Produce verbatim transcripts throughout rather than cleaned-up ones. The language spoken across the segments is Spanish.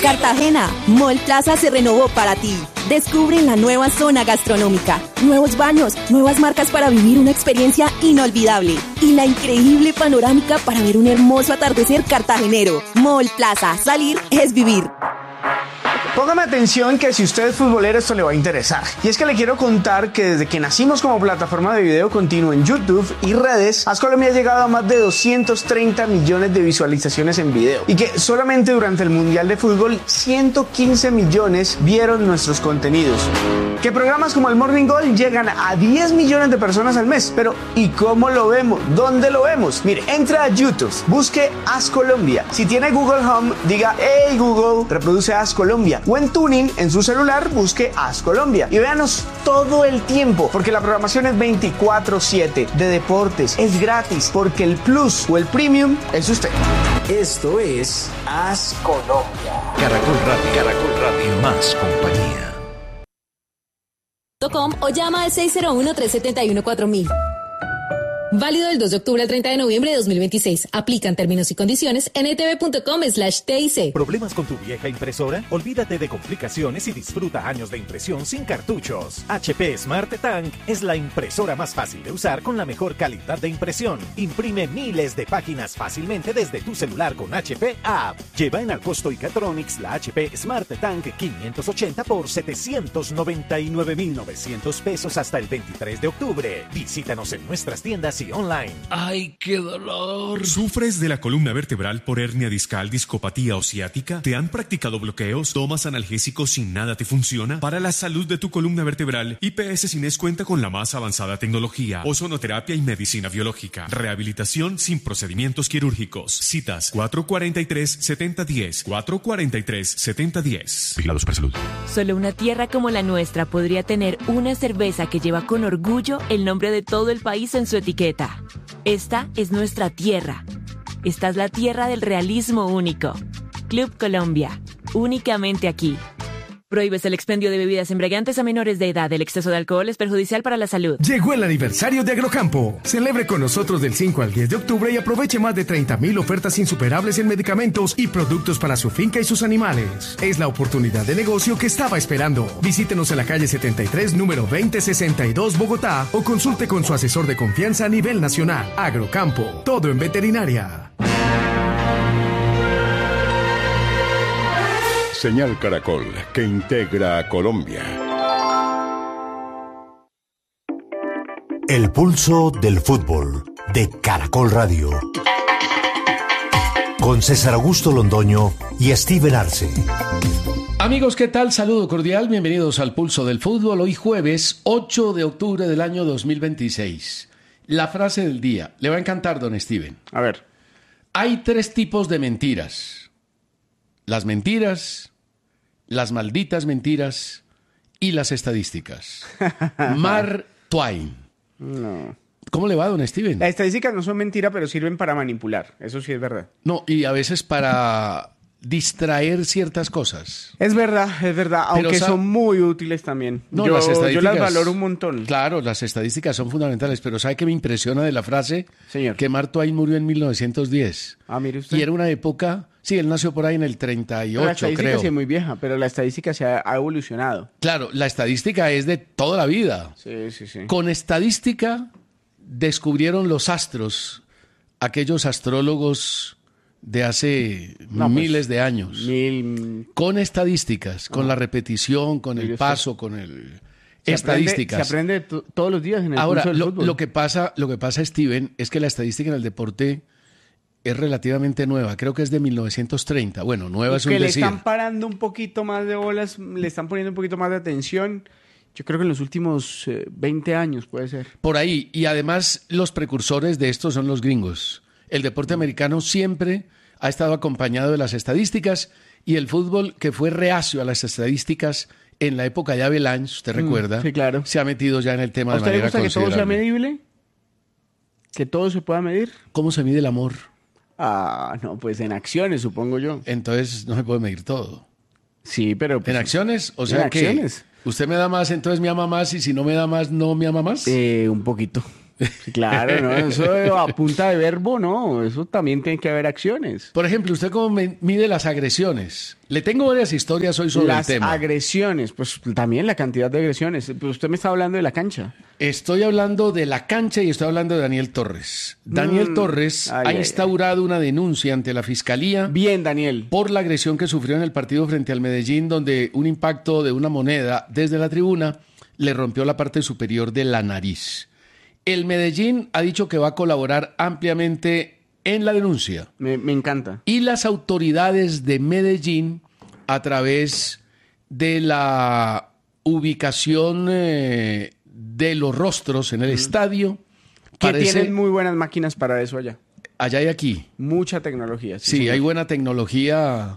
Cartagena, Mall Plaza se renovó para ti. Descubre la nueva zona gastronómica, nuevos baños, nuevas marcas para vivir una experiencia inolvidable y la increíble panorámica para ver un hermoso atardecer cartagenero. Mall Plaza, salir es vivir. Póngame atención que si usted es futbolero esto le va a interesar. Y es que le quiero contar que desde que nacimos como plataforma de video continuo en YouTube y redes, AS Colombia ha llegado a más de doscientos treinta millones de visualizaciones en video. Y que solamente durante el Mundial de Fútbol ciento quince millones vieron nuestros contenidos. Que programas como el Morning Goal llegan a diez millones de personas al mes. Pero ¿y cómo lo vemos? ¿Dónde lo vemos? Mire, entra a YouTube, busque AS Colombia. Si tiene Google Home, diga hey Google, reproduce AS Colombia. O en Tuning, en su celular, busque AS Colombia. Y véanos todo el tiempo, porque la programación es veinticuatro siete de deportes. Es gratis, porque el Plus o el Premium es usted. Esto es AS Colombia. Caracol Radio, Caracol Radio, más compañía. .com o llama al seis cero uno, tres siete uno, cuatro mil. Válido del dos de octubre al treinta de noviembre de dos mil veintiséis. Aplican términos y condiciones en e t v punto com slash t i c. ¿Problemas con tu vieja impresora? Olvídate de complicaciones y disfruta años de impresión sin cartuchos. H P Smart Tank es la impresora más fácil de usar con la mejor calidad de impresión. Imprime miles de páginas fácilmente desde tu celular con H P App. Lleva en Alcosto y Catronics la H P Smart Tank quinientos ochenta por setecientos noventa y nueve mil novecientos pesos hasta el veintitrés de octubre. Visítanos en nuestras tiendas online. ¡Ay, qué dolor! ¿Sufres de la columna vertebral por hernia discal, discopatía o ciática? ¿Te han practicado bloqueos? ¿Tomas analgésicos sin nada te funciona? Para la salud de tu columna vertebral, I P S Cines cuenta con la más avanzada tecnología, ozonoterapia y medicina biológica. Rehabilitación sin procedimientos quirúrgicos. Citas cuatro cuatro tres, siete cero uno cero, cuatro cuatro tres, siete cero uno cero. Vigilados por salud. Solo una tierra como la nuestra podría tener una cerveza que lleva con orgullo el nombre de todo el país en su etiqueta. Esta es nuestra tierra. Esta es la tierra del realismo único. Club Colombia. Únicamente aquí. Prohíbes el expendio de bebidas embriagantes a menores de edad. El exceso de alcohol es perjudicial para la salud. Llegó el aniversario de Agrocampo. Celebre con nosotros del cinco al diez de octubre y aproveche más de treinta mil ofertas insuperables en medicamentos y productos para su finca y sus animales. Es la oportunidad de negocio que estaba esperando. Visítenos en la calle setenta y tres, número veinte sesenta y dos, Bogotá, o consulte con su asesor de confianza a nivel nacional. Agrocampo, todo en veterinaria. Señal Caracol, que integra a Colombia. El pulso del fútbol de Caracol Radio. Con César Augusto Londoño y Steven Arce. Amigos, ¿qué tal? Saludo cordial, bienvenidos al Pulso del Fútbol. Hoy jueves ocho de octubre del año dos mil veintiséis. La frase del día, le va a encantar, don Steven. A ver. Hay tres tipos de mentiras. Las mentiras, las malditas mentiras y las estadísticas. Mark Twain. No. ¿Cómo le va, don Steven? Las estadísticas no son mentira, pero sirven para manipular. Eso sí es verdad. No, y a veces para distraer ciertas cosas. Es verdad, es verdad, aunque Pero, son muy útiles también. No, yo, las estadísticas, yo las valoro un montón. Claro, las estadísticas son fundamentales, pero ¿sabe qué me impresiona de la frase? Señor. Que Mark Twain murió en mil novecientos diez. Ah, mire usted. Y era una época, sí, él nació por ahí en el treinta y ocho, la estadística creo. sí es muy vieja, pero la estadística se ha, ha evolucionado. Claro, la estadística es de toda la vida. Sí, sí, sí. Con estadística descubrieron los astros, aquellos astrólogos de hace no, miles pues, de años. Mil... Con estadísticas, con oh. la repetición, con el paso, con el... Se estadísticas. Aprende, se aprende todos los días en el Ahora, curso del lo, fútbol. lo que pasa, lo que pasa, Steven, es que la estadística en el deporte es relativamente nueva. Creo que es de mil novecientos treinta. Bueno, nueva es un decir. Que le decir. están parando un poquito más de bolas, le están poniendo un poquito más de atención. Yo creo que en los últimos eh, veinte años puede ser. Por ahí. Y además los precursores de esto son los gringos. El deporte americano siempre ha estado acompañado de las estadísticas y el fútbol, que fue reacio a las estadísticas en la época de Avalanche, usted recuerda, mm, sí, claro. se ha metido ya en el tema ¿A de usted manera le gusta que todo sea considerable. medible? ¿Que todo se pueda medir? ¿Cómo se mide el amor? Ah, no, pues en acciones, supongo yo. Entonces no se puede medir todo. Sí, pero... Pues, ¿en acciones? O sea en que acciones. usted me da más, entonces me ama más, y si no me da más, ¿no me ama más? Eh, un poquito. Sí, claro, ¿no? Eso a punta de verbo, no. Eso también tiene que haber acciones. Por ejemplo, ¿usted cómo me- mide las agresiones? Le tengo varias historias hoy sobre Las el tema. agresiones, pues también la cantidad de agresiones. Pues usted me está hablando de la cancha. Estoy hablando de la cancha y estoy hablando de Daniel Torres. Daniel Mm, Torres ay, ha ay, instaurado una denuncia ante la Fiscalía. Bien, Daniel. Por la agresión que sufrió en el partido frente al Medellín, donde un impacto de una moneda desde la tribuna le rompió la parte superior de la nariz. El Medellín ha dicho que va a colaborar ampliamente en la denuncia. Me, me encanta. Y las autoridades de Medellín, a través de la ubicación eh, de los rostros en el estadio, Que parece... tienen muy buenas máquinas para eso allá. Allá y aquí. Mucha tecnología. Sí, señor. hay buena tecnología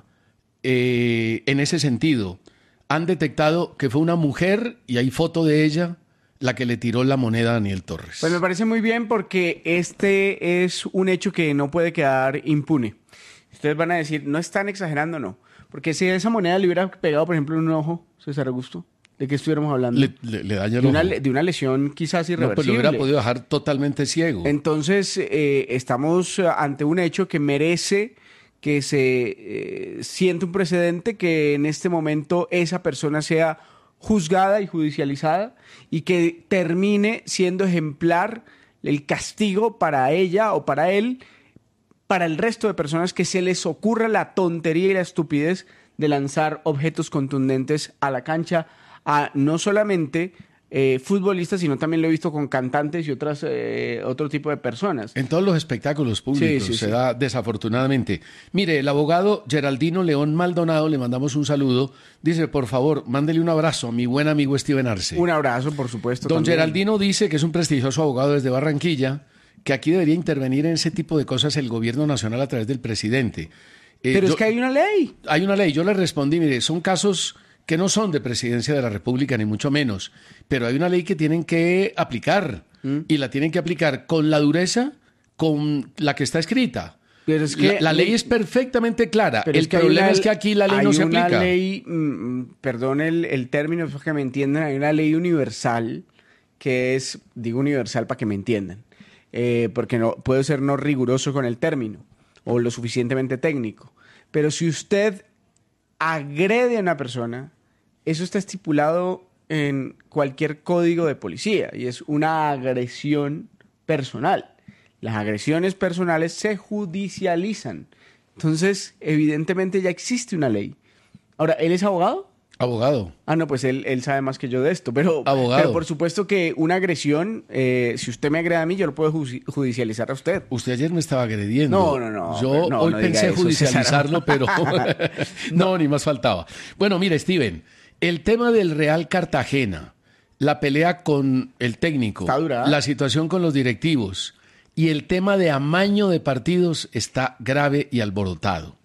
eh, en ese sentido. Han detectado que fue una mujer, y hay foto de ella, la que le tiró la moneda a Daniel Torres. Pues me parece muy bien porque este es un hecho que no puede quedar impune. Ustedes van a decir, no están exagerando, no. Porque si esa moneda le hubiera pegado, por ejemplo, en un ojo, César Augusto, ¿de qué estuviéramos hablando? Le, le- le daña el de, una, ojo. le- de una lesión quizás No, irreversible. pues lo hubiera podido dejar totalmente ciego. Entonces, eh, estamos eh, ante un hecho que merece que se eh, siente un precedente, que en este momento esa persona sea juzgada y judicializada y que termine siendo ejemplar el castigo para ella o para él, para el resto de personas que se les ocurra la tontería y la estupidez de lanzar objetos contundentes a la cancha, a no solamente eh, futbolistas, sino también lo he visto con cantantes y otras eh, otro tipo de personas. En todos los espectáculos públicos Sí, sí, se sí. da desafortunadamente. Mire, el abogado Geraldino León Maldonado, le mandamos un saludo, dice, por favor, mándele un abrazo a mi buen amigo Steven Arce. Un abrazo, por supuesto. Don también. Geraldino dice que es un prestigioso abogado desde Barranquilla, que aquí debería intervenir en ese tipo de cosas el gobierno nacional a través del presidente. Eh, Pero yo- es que hay una ley. Hay una ley. Yo le respondí, mire, son casos que no son de presidencia de la República, ni mucho menos, pero hay una ley que tienen que aplicar y la tienen que aplicar con la dureza con la que está escrita. Pero es que la, la ley es perfectamente clara. Pero El es que hay problema una- es que aquí la ley no se Hay aplica. una ley, mm, perdón el, el término, para que me entiendan, hay una ley universal que es, digo universal para que me entiendan, eh, porque no puedo ser no riguroso con el término o lo suficientemente técnico. Pero si usted agrede a una persona, eso está estipulado en cualquier código de policía y es una agresión personal. Las agresiones personales se judicializan. Entonces, evidentemente ya existe una ley. Ahora, ¿él es abogado? Abogado. Ah, no, pues él, él sabe más que yo de esto. Pero, Abogado. pero por supuesto que una agresión, eh, si usted me agrede a mí, yo lo puedo ju- judicializar a usted. Usted ayer me estaba agrediendo. No, no, no, Yo pero no, hoy no diga pensé eso, judicializarlo, César. pero no, ni más faltaba. Bueno, mire, Steven, el tema del Real Cartagena, la pelea con el técnico, Está dura. la situación con los directivos y el tema de amaño de partidos está grave y alborotado.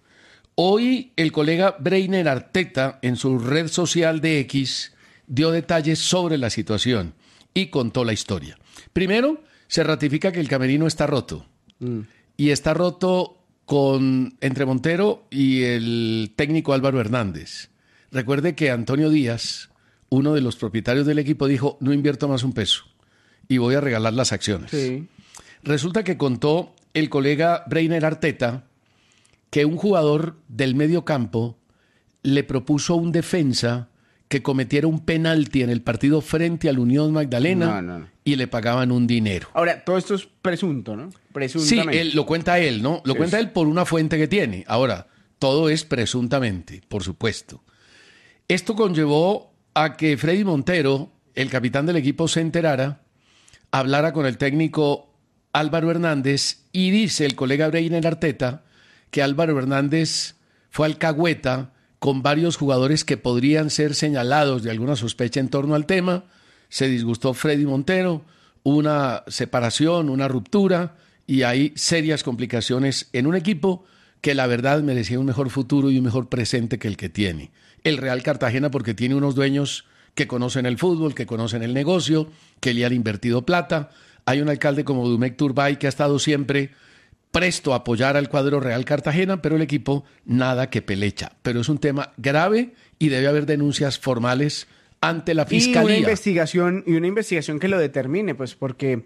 Hoy el colega Breiner Arteta en su red social de X dio detalles sobre la situación y contó la historia. Primero, se ratifica que el camerino está roto. Mm. Y está roto con entre Montero y el técnico Álvaro Hernández. Recuerde que Antonio Díaz, uno de los propietarios del equipo, dijo, no invierto más un peso y voy a regalar las acciones. Sí. Resulta que contó el colega Breiner Arteta que un jugador del medio campo le propuso a un defensa que cometiera un penalti en el partido frente al Unión Magdalena No, no, no. y le pagaban un dinero. Ahora, todo esto es presunto, ¿no? Sí, Presuntamente. él, lo cuenta él, ¿no? Lo Sí, cuenta sí. él por una fuente que tiene. Ahora, todo es presuntamente, por supuesto. Esto conllevó a que Freddy Montero, el capitán del equipo, se enterara, hablara con el técnico Álvaro Hernández y dice el colega Breiner Arteta que Álvaro Hernández fue alcahueta con varios jugadores que podrían ser señalados de alguna sospecha en torno al tema. Se disgustó Freddy Montero, una separación, una ruptura y hay serias complicaciones en un equipo que la verdad merecía un mejor futuro y un mejor presente que el que tiene. El Real Cartagena porque tiene unos dueños que conocen el fútbol, que conocen el negocio, que le han invertido plata. Hay un alcalde como Dumec Turbay que ha estado siempre presto a apoyar al cuadro Real Cartagena, pero el equipo nada que pelecha. Pero es un tema grave y debe haber denuncias formales ante la Y una Fiscalía. investigación, y una investigación que lo determine, pues porque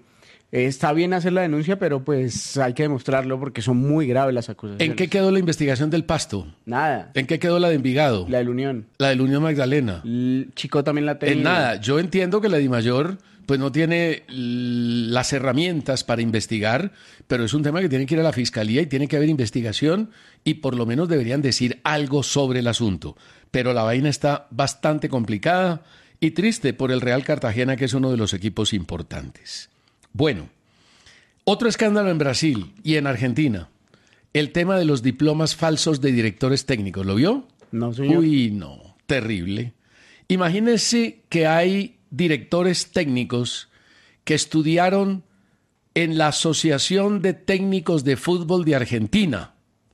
Eh, está bien hacer la denuncia, pero pues hay que demostrarlo porque son muy graves las acusaciones. ¿En qué quedó la investigación del Pasto? Nada. ¿En qué quedó la de Envigado? La del Unión. La del Unión Magdalena. El Chico también la tenía. En nada. Yo entiendo que la DIMAYOR pues no tiene las herramientas para investigar, pero es un tema que tiene que ir a la Fiscalía y tiene que haber investigación y por lo menos deberían decir algo sobre el asunto. Pero la vaina está bastante complicada y triste por el Real Cartagena, que es uno de los equipos importantes. Bueno, otro escándalo en Brasil y en Argentina. El tema de los diplomas falsos de directores técnicos. ¿Lo vio? No, señor. Uy, no. Terrible. Imagínense que hay directores técnicos que estudiaron en la Asociación de Técnicos de Fútbol de Argentina,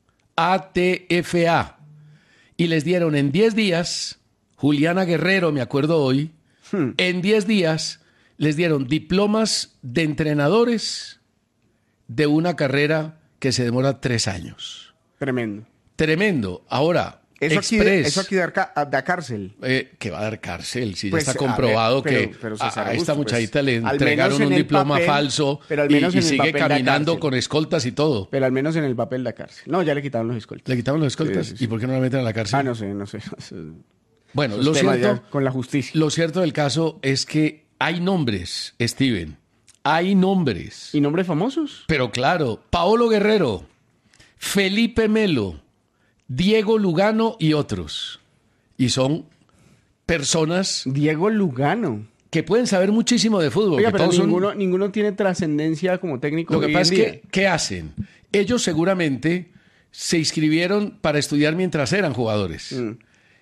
A T F A, y les dieron en diez días, Juliana Guerrero, me acuerdo hoy, hmm. en diez días les dieron diplomas de entrenadores de una carrera que se demora tres años. Tremendo. Tremendo. Ahora, Eso Express, aquí, eso aquí da, da cárcel. Eh, que va a dar cárcel, si Pues, ya está comprobado ver, pero, que pero, a, a esta muchachita pues, le entregaron un diploma papel, falso pero al menos y, y en el sigue papel caminando con escoltas y todo. Pero al menos en el papel da cárcel. No, ya le quitaron los escoltas. ¿Le quitaron los escoltas? Sí, sí, sí. ¿Y por qué no la meten a la cárcel? Ah, no sé, no sé. Bueno, Esos lo cierto, con la justicia. Lo cierto del caso es que hay nombres, Steven. Hay nombres. ¿Y nombres famosos? Pero claro, Paolo Guerrero, Felipe Melo, Diego Lugano y otros. Y son personas... Diego Lugano. Que pueden saber muchísimo de fútbol. Oiga, que pero todos ninguno, son... ninguno tiene trascendencia como técnico. Lo que hoy pasa es en que, día. ¿qué hacen? Ellos seguramente se inscribieron para estudiar mientras eran jugadores. Mm.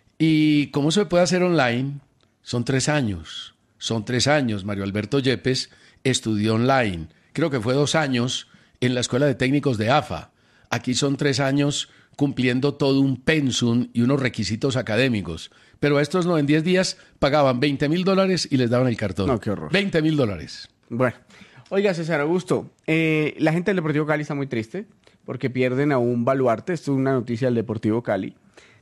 Y como se puede hacer online, son tres años. Son tres años. Mario Alberto Yepes estudió online. Creo que fue dos años en la Escuela de Técnicos de A F A. Aquí son tres años cumpliendo todo un pensum y unos requisitos académicos. Pero a estos no, en diez días pagaban veinte mil dólares y les daban el cartón. No, qué horror. veinte mil dólares. Bueno, oiga, César Augusto, eh, la gente del Deportivo Cali está muy triste porque pierden a un baluarte. Esto es una noticia del Deportivo Cali.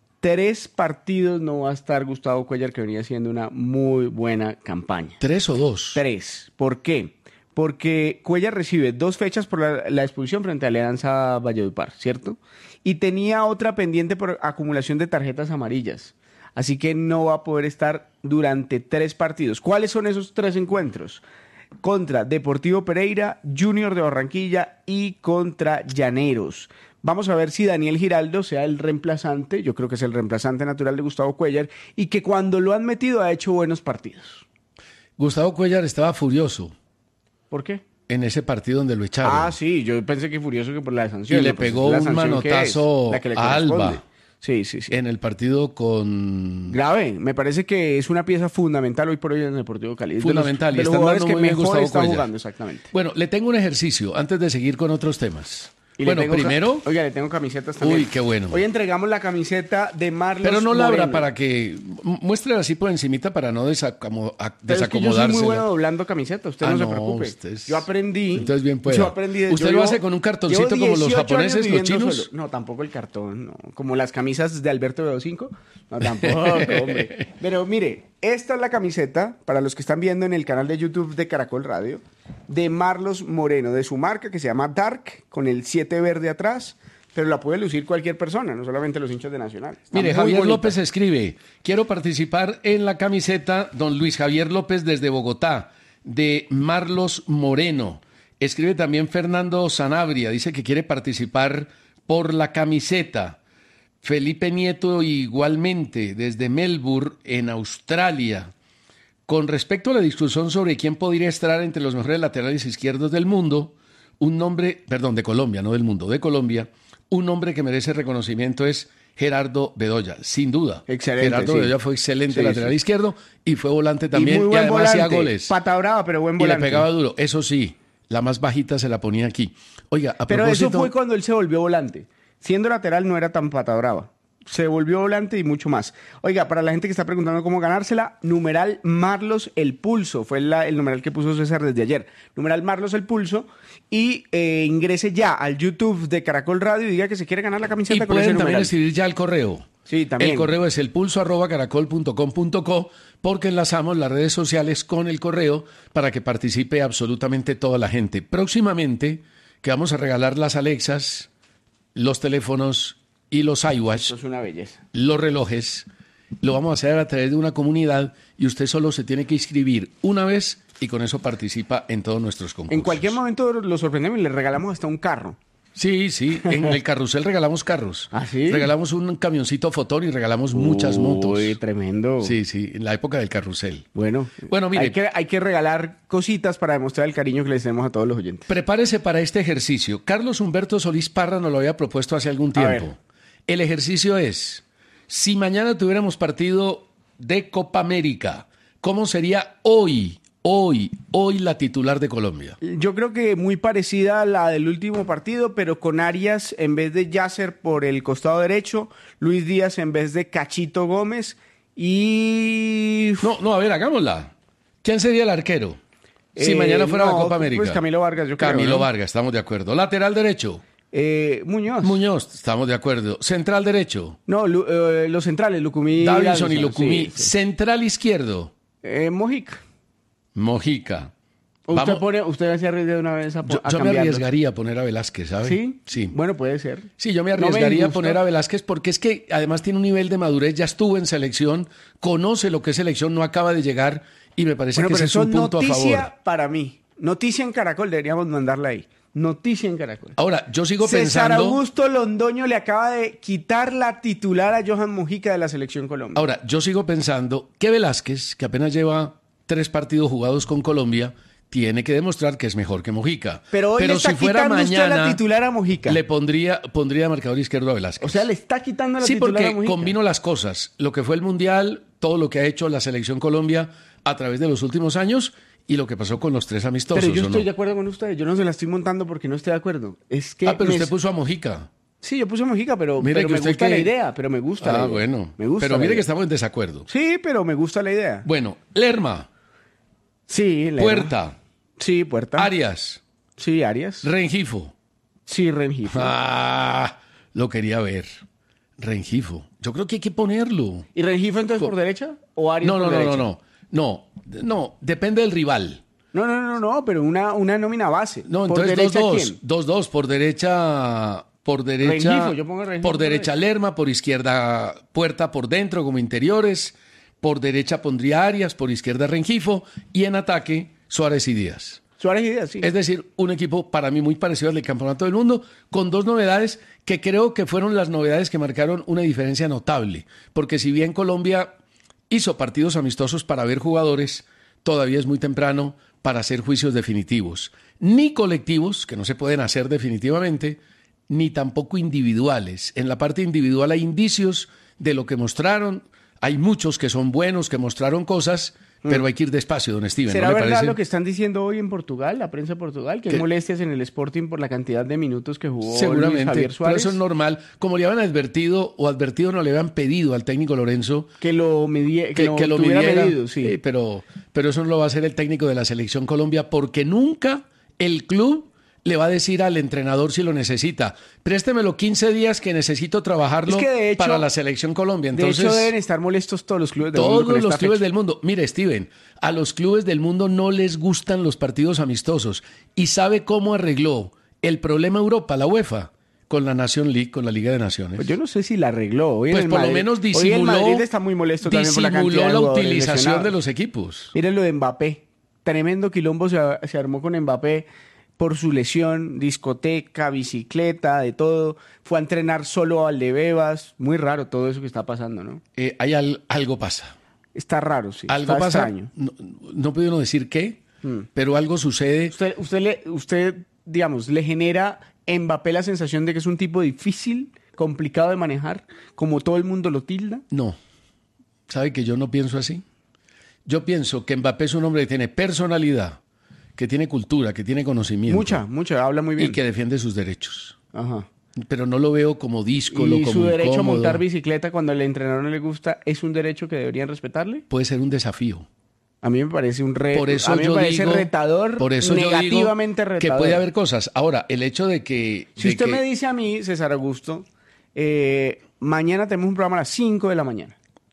Tres partidos no va a estar Gustavo Cuéllar, que venía haciendo una muy buena campaña. ¿Tres o dos? Tres. ¿Por qué? Porque Cuéllar recibe dos fechas por la, la expulsión frente a Alianza Valledupar, ¿cierto? Y tenía otra pendiente por acumulación de tarjetas amarillas. Así que no va a poder estar durante tres partidos. ¿Cuáles son esos tres encuentros? Contra Deportivo Pereira, Junior de Barranquilla y contra Llaneros. Vamos a ver si Daniel Giraldo sea el reemplazante, yo creo que es el reemplazante natural de Gustavo Cuéllar, y que cuando lo han metido ha hecho buenos partidos. Gustavo Cuéllar estaba furioso. ¿Por qué? En ese partido donde lo echaron. Ah, sí, yo pensé que furioso que por la sanción. Y le ¿no? Pues pegó un manotazo a Alba. Sí, sí, sí. En el partido con... Grave, me parece que es una pieza fundamental hoy por hoy en el Deportivo Cali. Fundamental, de los, y de los están dando jugadores que muy bien mejor Gustavo está Cuéllar. jugando, exactamente. Bueno, le tengo un ejercicio antes de seguir con otros temas. Y bueno, le tengo primero... Oiga, le tengo camisetas también. Uy, qué bueno. Hoy entregamos la camiseta de Marlos Pero no la abra Moreno. para que... Muestre así por encimita para no desacamo- a- Pero es que yo soy desacomodársela. muy bueno doblando camisetas, usted Ah, no se no, preocupe. usted es- Yo aprendí... Entonces bien pueda. Yo aprendí... ¿Usted yo lo llevo- hace con un cartoncito llevo como los dieciocho japoneses, años los viviendo chinos? solo. No, tampoco el cartón, no. Como las camisas de Alberto B cinco. No, tampoco, hombre. Pero mire, esta es la camiseta, para los que están viendo en el canal de YouTube de Caracol Radio, de Marlos Moreno, de su marca que se llama Dark, con el siete verde atrás, pero la puede lucir cualquier persona, no solamente los hinchas de Nacional. Está Mire, muy Javier bonita. López escribe, quiero participar en la camiseta, don Luis Javier López desde Bogotá, de Marlos Moreno. Escribe también Fernando Sanabria, dice que quiere participar por la camiseta. Felipe Nieto igualmente, desde Melbourne, en Australia. Con respecto a la discusión sobre quién podría estar entre los mejores laterales izquierdos del mundo, un nombre, perdón, de Colombia, no del mundo, de Colombia, un nombre que merece reconocimiento es Gerardo Bedoya, sin duda. Excelente, Gerardo sí. Bedoya fue excelente Sí, lateral sí. izquierdo y fue volante también y, muy y buen además volante, hacía goles. Pata brava, pero buen Y volante. le pegaba duro, eso sí, la más bajita se la ponía aquí. Oiga, a Pero propósito... eso fue cuando él se volvió volante. Siendo lateral no era tan pata brava. Se volvió volante y mucho más. Oiga, para la gente que está preguntando cómo ganársela, numeral Marlos el Pulso. Fue la- el numeral que puso César desde ayer. Numeral Marlos el Pulso. Y eh, ingrese ya al YouTube de Caracol Radio y diga que se quiere ganar la Y camiseta con ese pueden también numeral. escribir ya al correo. Sí, también. El correo es elpulso arroba caracol punto com punto co porque enlazamos las redes sociales con el correo para que participe absolutamente toda la gente. Próximamente, que vamos a regalar las Alexas, los teléfonos y los iWatch. Eso es una belleza. Los relojes. Lo vamos a hacer a través de una comunidad y usted solo se tiene que inscribir una vez y con eso participa en todos nuestros concursos. En cualquier momento lo sorprendemos y le regalamos hasta un carro. Sí, sí, en el carrusel regalamos carros. ¿Ah, sí? Regalamos un camioncito fotón y regalamos muchas motos. Uy, tremendo. Sí, sí, en la época del carrusel. Bueno, bueno mire, hay que, hay que regalar cositas para demostrar el cariño que les tenemos a todos los oyentes. Prepárese para este ejercicio. Carlos Humberto Solís Parra nos lo había propuesto hace algún tiempo. El ejercicio es, si mañana tuviéramos partido de Copa América, ¿cómo sería hoy? Hoy, hoy la titular de Colombia. Yo creo que muy parecida a la del último partido, pero con Arias en vez de Yasser por el costado derecho, Luis Díaz en vez de Cachito Gómez y... No, no, a ver, hagámosla. ¿Quién sería el arquero? Si eh, mañana fuera no, la Copa América. Pues Camilo Vargas, yo creo. Camilo ¿no? Vargas, estamos de acuerdo. Lateral derecho. Eh, Muñoz. Muñoz, estamos de acuerdo. Central derecho. No, lu, eh, los centrales, Lucumí. Davinson y Lucumí. Sí, sí. Central izquierdo. Eh, Mojica. Mojica. Usted, pone, usted se arriesga de una vez a, yo, a yo me arriesgaría a poner a Velázquez, ¿sabe? ¿Sí? Sí. Bueno, puede ser. Sí, yo me arriesgaría no me a poner a Velázquez porque es que además tiene un nivel de madurez, ya estuvo en selección, conoce lo que es selección, no acaba de llegar y me parece bueno, que ese es un punto a favor. Noticia para mí. Noticia en Caracol, deberíamos mandarla ahí. Noticia en Caracol. Ahora, yo sigo César pensando... Augusto Londoño le acaba de quitar la titular a Johan Mojica de la Selección Colombia. Ahora, yo sigo pensando que Velázquez, que apenas lleva tres partidos jugados con Colombia, tiene que demostrar que es mejor que Mojica. Pero hoy Pero le está si fuera quitando mañana, usted la titular a Mojica. Le pondría, pondría marcador izquierdo a Velázquez. O sea, le está quitando la sí, titular a Mojica. Sí, porque combino las cosas. Lo que fue el Mundial, todo lo que ha hecho la Selección Colombia a través de los últimos años y lo que pasó con los tres amistosos. Pero yo estoy ¿no? de acuerdo con usted. Yo no se la estoy montando porque no estoy de acuerdo. Es que ah, pero me... usted puso a Mojica. Sí, yo puse a Mojica, pero, mire pero que me usted gusta que... la idea. Pero me gusta ah, la idea. bueno. Me gusta pero mire idea. que estamos en desacuerdo. Sí, pero me gusta la idea. Bueno, Lerma. Sí, Lerma. Puerta. Sí, Puerta. Arias. Sí, Arias. Rengifo. Sí, Rengifo. Ah, lo quería ver. Rengifo. Yo creo que hay que ponerlo. ¿Y Rengifo entonces por derecha? ¿O Arias no, no, por no, derecha? No, no, no. No, no. Depende del rival. No, no, no, no, pero una, una nómina base. No, ¿Por entonces derecha dos, dos. quién? Dos, dos. Por derecha... Por derecha... Rengifo, yo pongo Rengifo por por derecha derecha. Lerma, por izquierda Puerta, por dentro como interiores. Por derecha pondría Arias, por izquierda Rengifo. Y en ataque, Suárez y Díaz. Suárez y Díaz, sí. Es decir, un equipo para mí muy parecido al del Campeonato del Mundo, con dos novedades que creo que fueron las novedades que marcaron una diferencia notable. Porque si bien Colombia hizo partidos amistosos para ver jugadores, todavía es muy temprano para hacer juicios definitivos. Ni colectivos, que no se pueden hacer definitivamente, ni tampoco individuales. En la parte individual hay indicios de lo que mostraron. Hay muchos que son buenos, que mostraron cosas, pero hay que ir despacio, don Steven. ¿Será ¿no le verdad parece? lo que están diciendo hoy en Portugal, la prensa de Portugal, que hay molestias en el Sporting por la cantidad de minutos que jugó Seguramente, Luis Javier Suárez? pero eso es normal. Como le habían advertido, o advertido no le habían pedido al técnico Lorenzo que lo, medie, que que, lo, que lo tuviera midiera, medido, sí. Sí, pero, pero eso no lo va a hacer el técnico de la Selección Colombia, porque nunca el club le va a decir al entrenador si lo necesita. Préstemelo quince días que necesito trabajarlo es que de hecho, para la Selección Colombia. Entonces, de hecho, deben estar molestos todos los clubes del todos mundo. Todos los clubes fecha. del mundo. Mire, Steven, a los clubes del mundo no les gustan los partidos amistosos. ¿Y sabe cómo arregló el problema Europa, la UEFA? Con la Nation League, con la Liga de Naciones. Pues yo no sé si la arregló. Hoy pues en el por Madrid, lo menos hoy disimuló, el Madrid está muy molesto también por la cantidad de la jugadores utilización lesionados. de los equipos. Miren lo de Mbappé. Tremendo quilombo se, se armó con Mbappé por su lesión, discoteca, bicicleta, de todo. Fue a entrenar solo a Valdebebas. Muy raro todo eso que está pasando, ¿no? Eh, hay al, algo pasa. Está raro, sí. Algo está pasa. Extraño. No, no puedo uno decir qué, hmm. pero algo sucede. Usted, usted, le, usted, digamos, le genera a Mbappé la sensación de que es un tipo difícil, complicado de manejar, como todo el mundo lo tilda. No. ¿Sabe que yo no pienso así? Yo pienso que Mbappé es un hombre que tiene personalidad, que tiene cultura, que tiene conocimiento. Mucha, mucha, habla muy bien. Y que defiende sus derechos. Ajá. Pero no lo veo como díscolo, ¿Y como su derecho incómodo. a montar bicicleta cuando el entrenador no le gusta es un derecho que deberían respetarle? Puede ser un desafío. A mí me parece un reto. Por eso a mí yo me parece digo, retador, por eso negativamente yo digo retador. que puede haber cosas. Ahora, el hecho de que... Si de usted que... me dice a mí, César Augusto, eh, mañana tenemos un programa a las cinco de la mañana.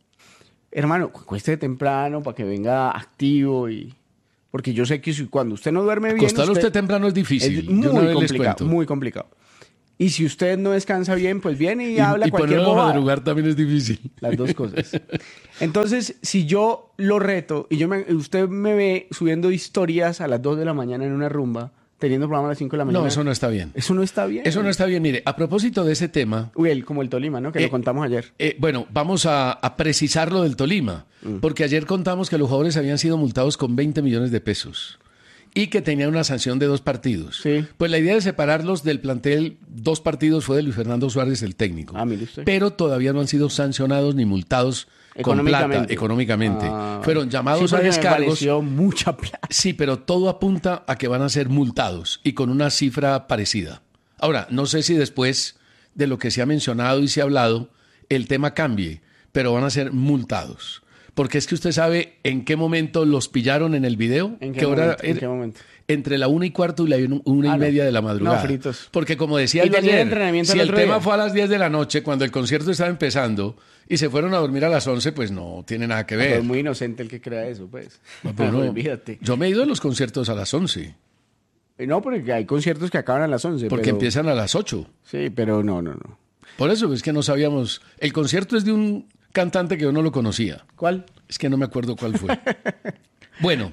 Hermano, cueste temprano para que venga activo y... Porque yo sé que si, cuando usted no duerme bien... Acostarlo usted, usted temprano es difícil. Es muy complicado, muy complicado. Y si usted no descansa bien, pues viene y, y habla y cualquier bobada. Y ponerlo a madrugar también es difícil. Las dos cosas. Entonces, si yo lo reto y yo me, usted me ve subiendo historias a las dos de la mañana en una rumba, teniendo programa a las cinco de la mañana... No, eso no está bien. Eso no está bien. Eso no está bien. Mire, a propósito de ese tema... Uy, el, como el Tolima, ¿no? Que eh, lo contamos ayer. Eh, bueno, vamos a, a precisar lo del Tolima. Mm. Porque ayer contamos que los jugadores habían sido multados con veinte millones de pesos. Y que tenían una sanción de dos partidos. Sí. Pues la idea de separarlos del plantel, dos partidos, fue de Luis Fernando Suárez, el técnico. Ah, mire usted. Pero todavía no han sido sancionados ni multados con plata económicamente. Ah. Fueron llamados sí, a descargos. Me mucha plata. Sí, pero todo apunta a que van a ser multados y con una cifra parecida. Ahora, no sé si después de lo que se ha mencionado y se ha hablado, el tema cambie, pero van a ser multados. Porque es que usted sabe en qué momento los pillaron en el video. ¿En qué, ¿Qué momento? hora? ¿En qué momento? Entre la una y cuarto y la una ah, y media no. de la madrugada. No, fritos. Porque como decía el ayer, entrenamiento si el tema día. fue a las diez de la noche, cuando el concierto estaba empezando, y se fueron a dormir a las once, pues no tiene nada que ver. Pero es muy inocente el que crea eso, pues. No, pero no, olvídate. Yo me he ido a los conciertos a las once. No, porque hay conciertos que acaban a las once. Porque pero... empiezan a las ocho. Sí, pero no, no, no. Por eso es que no sabíamos. El concierto es de un cantante que yo no lo conocía. ¿Cuál? Es que no me acuerdo cuál fue. Bueno,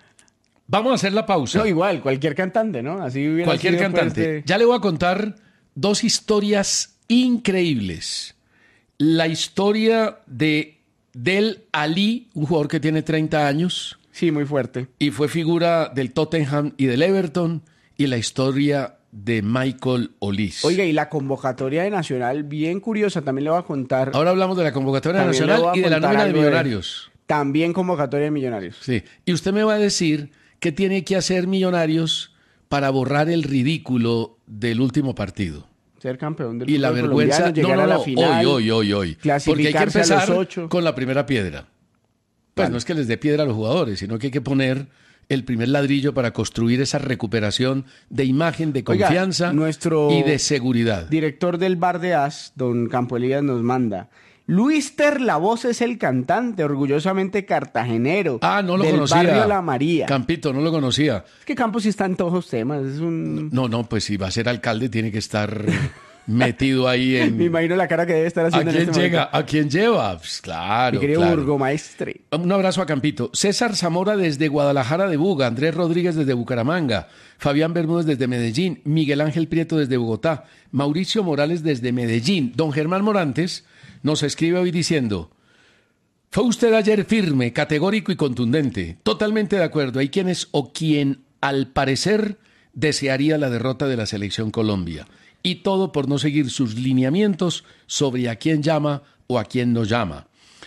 vamos a hacer la pausa. No, igual, cualquier cantante, ¿no? Así hubiera Cualquier sido, cantante. Pues, de... Ya le voy a contar dos historias increíbles. La historia de Del Ali, un jugador que tiene treinta años. Sí, muy fuerte. Y fue figura del Tottenham y del Everton. Y la historia de Michael Olise. Oiga, y la convocatoria de Nacional, bien curiosa, también le voy a contar. Ahora hablamos de la convocatoria de Nacional y de la nómina de Millonarios. De, también convocatoria de Millonarios. Sí, y usted me va a decir qué tiene que hacer Millonarios para borrar el ridículo del último partido. Ser campeón del y la vergüenza, llegar no, no, no, a la final, hoy, hoy, hoy, hoy. Porque hay que empezar con la primera piedra. Pues vale. No es que les dé piedra a los jugadores, sino que hay que poner el primer ladrillo para construir esa recuperación de imagen, de confianza. Oiga, nuestro y de seguridad. Director del Bar de As, don Campo Elías, nos manda: Luister La Voz es el cantante, orgullosamente cartagenero. Ah, no lo del conocía. Barrio La María. Campito, no lo conocía. Es que Campos sí está en todos los temas. Es un... No, no, pues si va a ser alcalde tiene que estar metido ahí en... Me imagino la cara que debe estar haciendo. ¿A quién en este llega? momento. ¿A quién lleva? Pues claro, Mi querido claro. burgomaestre. Un abrazo a Campito. César Zamora desde Guadalajara de Buga, Andrés Rodríguez desde Bucaramanga, Fabián Bermúdez desde Medellín, Miguel Ángel Prieto desde Bogotá, Mauricio Morales desde Medellín. Don Germán Morantes nos escribe hoy diciendo: fue usted ayer firme, categórico y contundente. Totalmente de acuerdo. Hay quienes o quien al parecer desearía la derrota de la selección Colombia. Y todo por no seguir sus lineamientos sobre a quién llama o a quién no llama.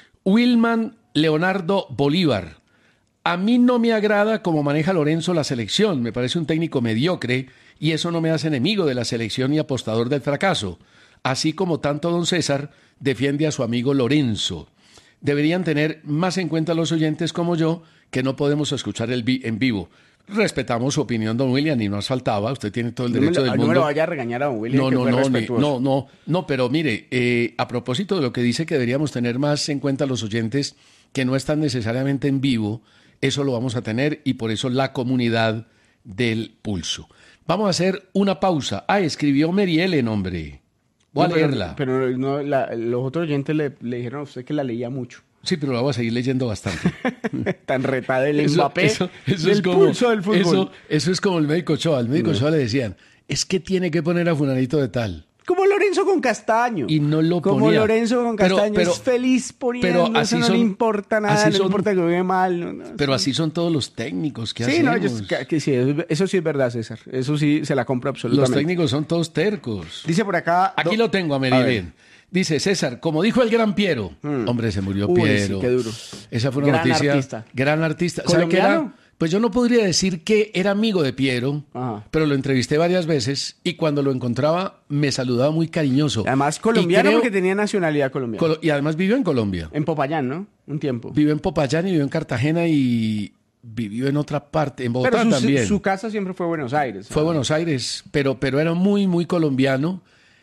Wilman Leonardo Bolívar. A mí no me agrada cómo maneja Lorenzo la selección. Me parece un técnico mediocre y eso no me hace enemigo de la selección y apostador del fracaso. Así como tanto don César defiende a su amigo Lorenzo. Deberían tener más en cuenta los oyentes como yo, que no podemos escuchar el vi- en vivo. Respetamos su opinión, don William, y no nos faltaba. Usted tiene todo el derecho no me, del no mundo. No me lo vaya a regañar a don William, no, que no, fue no, respetuoso. no, no, no, pero mire, eh, a propósito de lo que dice que deberíamos tener más en cuenta los oyentes que no están necesariamente en vivo, eso lo vamos a tener y por eso la comunidad del pulso. Vamos a hacer una pausa. Ah, escribió Mary Ellen, hombre. Voy a no, leerla. Pero, pero no, la, los otros oyentes le, le dijeron a usted que la leía mucho. Sí, pero la voy a seguir leyendo bastante. Tan retada el eso, Mbappé eso, eso del es como, pulso del fútbol. Eso, eso es como el médico Ochoa. Al médico no. Ochoa le decían, es que tiene que poner a fulanito de tal. Como Lorenzo con Castaño. Y no lo Como ponía. Lorenzo con Castaño pero, pero, es feliz poniendo, pero así eso no son, le importa nada, no le son, importa que juegue mal. No, no, pero sí. así son todos los técnicos que sí, hacemos. No, ellos, que, que sí, eso, eso sí es verdad, César. Eso sí se la compra absolutamente. Los técnicos son todos tercos. Dice por acá... Aquí do... lo tengo a Merilén. Dice César, como dijo el gran Piero. Mm. Hombre, se murió Uy, Piero. Sí, qué duro. Esa fue una gran noticia. Artista. Gran artista. ¿Sabe qué era? Pues yo no podría decir que era amigo de Piero, Ajá. pero lo entrevisté varias veces y cuando lo encontraba me saludaba muy cariñoso. Además colombiano creo, porque tenía nacionalidad colombiana. Colo- y además vivió en Colombia. En Popayán, ¿no? Un tiempo. Vivió en Popayán y vivió en Cartagena y vivió en otra parte, en Bogotá pero su, también. Su casa siempre fue Buenos Aires. Fue ¿no? Buenos Aires, pero, pero era muy, muy colombiano.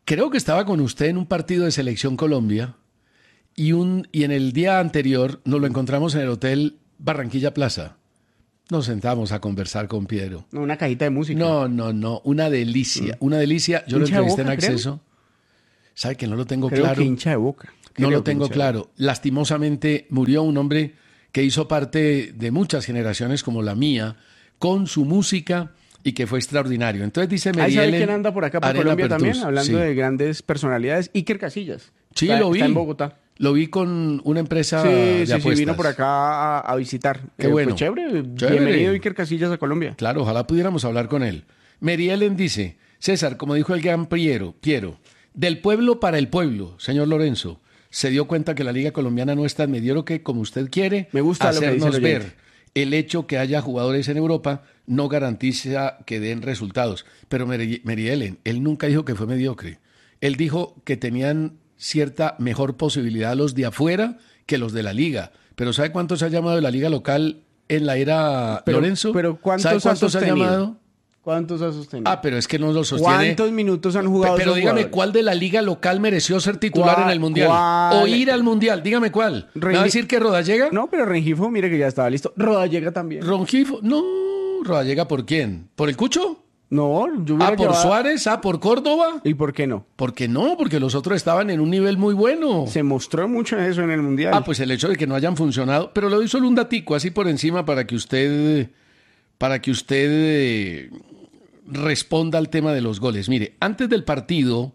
creo que estaba con usted en un partido de Selección Colombia y, un, y en el día anterior nos lo encontramos en el Hotel Barranquilla Plaza. Nos sentamos a conversar con Piero. No, una cajita de música. No, no, no, una delicia, mm. una delicia. Yo lo entrevisté en Acceso. Creo. ¿Sabe que no lo tengo creo claro? Que hincha de Boca. Creo no lo tengo claro. Lastimosamente murió un hombre que hizo parte de muchas generaciones como la mía, con su música y que fue extraordinario. Entonces dice Merielen... ¿Sabe quién anda por acá por Arena Colombia Pertus, también? Hablando sí. de grandes personalidades. Iker Casillas. Sí, está, lo vi. Está en Bogotá. Lo vi con una empresa sí, de sí, apuestas. Sí, vino por acá a, a visitar. Qué eh, bueno. Pues chévere. chévere. Bienvenido Iker Casillas a Colombia. Claro, ojalá pudiéramos hablar con él. Merielen dice, César, como dijo el gran Piero, Piero, del pueblo para el pueblo, señor Lorenzo, se dio cuenta que la Liga Colombiana no es tan mediocre como usted quiere. Me gusta hacernos lo que dice el ver. El hecho que haya jugadores en Europa no garantiza que den resultados. Pero Merielen, él nunca dijo que fue mediocre. Él dijo que tenían cierta mejor posibilidad los de afuera que los de la liga. Pero ¿sabe cuántos ha llamado de la liga local en la era pero, Lorenzo? Pero ¿cuántos, ¿Sabe cuántos ha, ha llamado? ¿Cuántos ha sostenido? Ah, pero es que no lo sostiene. ¿Cuántos minutos han jugado? Pero dígame, jugadores? ¿cuál de la liga local mereció ser titular en el Mundial? ¿Cuál? O ir al Mundial, dígame cuál. Rengi... ¿Me va a decir que Rodallega? No, pero Rengifo, mire que ya estaba listo. Rodallega también. Rengifo, no. ¿Rodallega por quién? ¿Por el Cucho? No, yo Ah, por llevado... Suárez, ah, por Córdoba. ¿Y por qué no? ¿Por qué no? Porque los otros estaban en un nivel muy bueno. Se mostró mucho eso en el Mundial. Ah, pues el hecho de que no hayan funcionado. Pero le doy solo un datico así por encima para que usted, para que usted eh, responda al tema de los goles. Mire, antes del partido,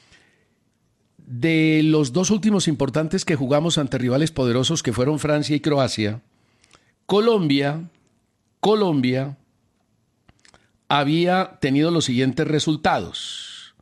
de los dos últimos importantes que jugamos ante rivales poderosos que fueron Francia y Croacia, Colombia, Colombia había tenido los siguientes resultados.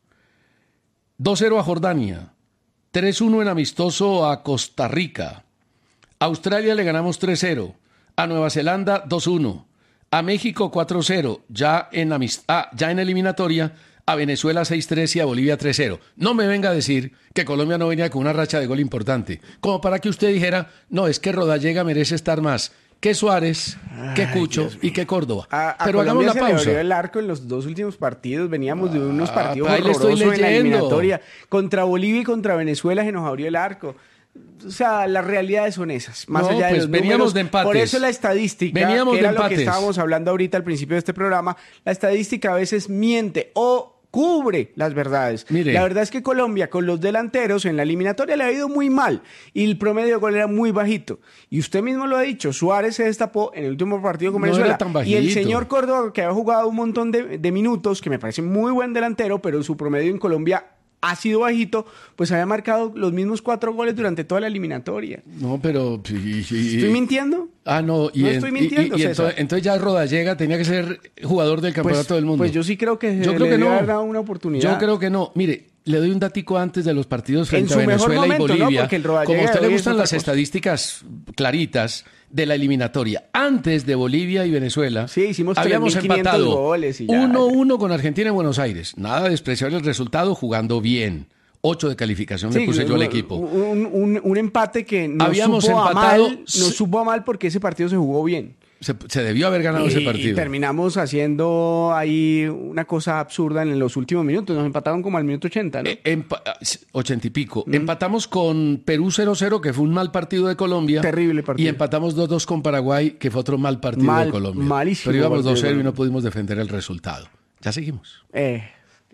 dos cero a Jordania, tres uno en amistoso a Costa Rica. A Australia le ganamos tres cero, a Nueva Zelanda dos uno, a México cuatro cero, ya en, amist- ah, ya en eliminatoria, a Venezuela seis tres y a Bolivia tres cero. No me venga a decir que Colombia no venía con una racha de gol importante, como para que usted dijera, no, es que Rodallega merece estar más que Suárez, que Cucho y que Córdoba. A, a Pero Colombia hagamos la se pausa. le abrió el arco en los dos últimos partidos. Veníamos de unos Ah, partidos ahí le estoy horrorosos en la leyendo. eliminatoria. Contra Bolivia y contra Venezuela se nos abrió el arco. O sea, las realidades son esas. Más No, allá de pues los veníamos números. de empates. Por eso la estadística, Veníamos que era de lo que empates. estábamos hablando ahorita al principio de este programa, la estadística a veces miente o cubre las verdades. Mire. La verdad es que Colombia con los delanteros en la eliminatoria le ha ido muy mal y el promedio de gol era muy bajito. Y usted mismo lo ha dicho, Suárez se destapó en el último partido con No Venezuela. era tan bajito. Y el señor Córdoba, que había jugado un montón de, de minutos, que me parece muy buen delantero, pero su promedio en Colombia ha sido bajito, pues había marcado los mismos cuatro goles durante toda la eliminatoria. No, pero... y- y- ¿Estoy mintiendo? Ah, no. Y No en- estoy mintiendo, y- y César. entonces, entonces ya Rodallega tenía que ser jugador del campeonato Pues, del mundo. pues yo sí creo que Yo le creo que debió no. haber dado una oportunidad. Yo creo que no. Mire, le doy un datico antes de los partidos frente En a su mejor Venezuela momento, y ¿no? Bolivia. Porque el Rodallega Como a usted de le hoy es gustan otra las cosa. estadísticas claritas de la eliminatoria. Antes de Bolivia y Venezuela, Sí, hicimos habíamos tres mil quinientos empatado goles y ya. uno uno con Argentina en Buenos Aires. Nada despreciable el resultado, jugando bien. ocho de calificación le Sí, puse yo al un- equipo. Un, un- un empate que no Habíamos supo a empatado- mal, no supo a mal porque ese partido se jugó bien. Se, se debió haber ganado y, ese y partido. terminamos haciendo ahí una cosa absurda en los últimos minutos. Nos empataron como al minuto ochenta, ¿no? Eh, empa- ochenta y pico. Empatamos con Perú cero cero, que fue un mal partido de Colombia. Terrible partido. Y empatamos dos dos con Paraguay, que fue otro mal partido Mal- de Colombia. malísimo Pero íbamos partido dos cero y de no pudimos defender el resultado. Ya seguimos. Eh,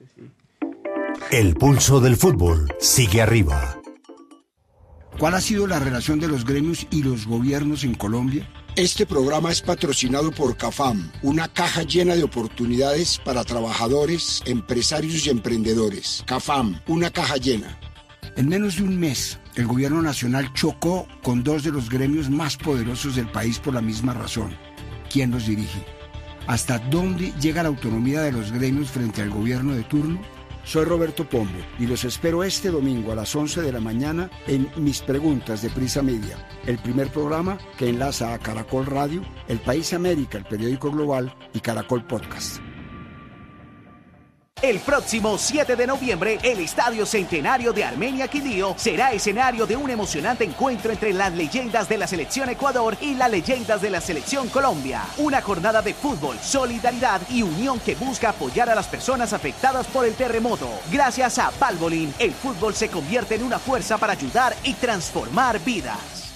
El pulso del fútbol sigue arriba. ¿Cuál ha sido la relación de los gremios y los gobiernos en Colombia? Este programa es patrocinado por CAFAM, una caja llena de oportunidades para trabajadores, empresarios y emprendedores. CAFAM, una caja llena. En menos de un mes, el gobierno nacional chocó con dos de los gremios más poderosos del país por la misma razón. ¿Quién los dirige? ¿Hasta dónde llega la autonomía de los gremios frente al gobierno de turno? Soy Roberto Pombo y los espero este domingo a las once de la mañana en Mis Preguntas de Prisa Media, el primer programa que enlaza a Caracol Radio, El País América, el periódico global, y Caracol Podcast. El próximo siete de noviembre, el Estadio Centenario de Armenia Quindío será escenario de un emocionante encuentro entre las leyendas de la Selección Ecuador y las leyendas de la Selección Colombia. Una jornada de fútbol, solidaridad y unión que busca apoyar a las personas afectadas por el terremoto. Gracias a Valvoline, el fútbol se convierte en una fuerza para ayudar y transformar vidas.